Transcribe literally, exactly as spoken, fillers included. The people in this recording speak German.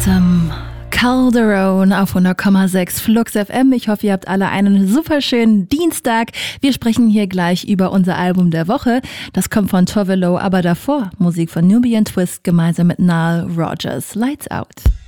Zum Calderone auf hundert Komma sechs Flux F M. Ich hoffe, ihr habt alle einen super schönen Dienstag. Wir sprechen hier gleich über unser Album der Woche. Das kommt von Tove Lo, aber davor Musik von Nubian Twist gemeinsam mit Nile Rodgers. Lights Out.